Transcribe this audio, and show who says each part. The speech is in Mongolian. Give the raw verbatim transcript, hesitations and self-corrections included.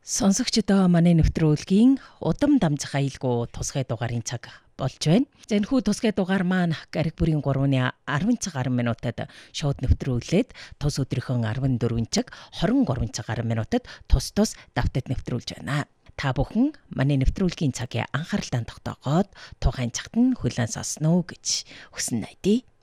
Speaker 1: Сонсогчдоо манай нэвтрүүлгийн удам дамжих аюулгүй тусгай дугаарын цаг болж байна. За энэхүү тусгай дугаар маань гариг бүрийн гурваны арван цаг гаруй минутад шууд нэвтрүүлээд тус өдрийнхөө арван дөрвөн цаг хорин гурван цаг гаруй минутад тус тус давтад нэвтрүүлж байна. Та бүхэн манай нэвтрүүлгийн цагийн анхааралтай тогтоогоод тухайн цагт нь хүлээн сонсноо гэж хүсэн найдаа.